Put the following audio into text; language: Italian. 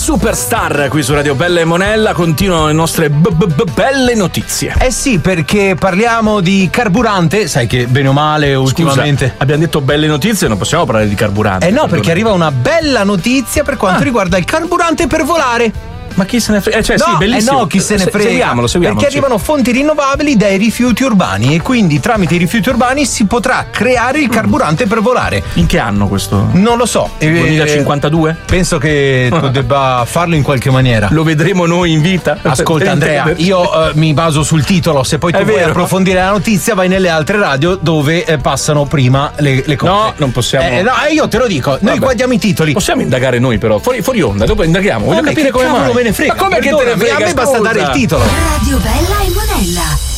Superstar qui su Radio Bella e Monella, continuano le nostre belle notizie. Eh sì, perché parliamo di carburante, sai che bene o male ultimamente. Scusa, abbiamo detto belle notizie, non possiamo parlare di carburante. No, perché arriva una bella notizia per quanto riguarda il carburante per volare. Ma chi se ne frega? Cioè, no, sì, bellissimo. No, chi se ne frega. Seguiamolo. Perché arrivano fonti rinnovabili dai rifiuti urbani e quindi tramite i rifiuti urbani si potrà creare il carburante per volare. In che anno questo? Non lo so. 2052? Penso che tu debba farlo in qualche maniera. Lo vedremo noi in vita? Ascolta Andrea, io mi baso sul titolo. Se poi tu vuoi approfondire la notizia, vai nelle altre radio dove passano prima le cose. No, non possiamo. No, io te lo dico. Noi qua diamo i titoli. Possiamo indagare noi però, fuori onda, dopo indaghiamo. Voglio capire come mai. Me ne frega. Ma come che te ne frega? A me basta dare il titolo. Radio Bella e Monella.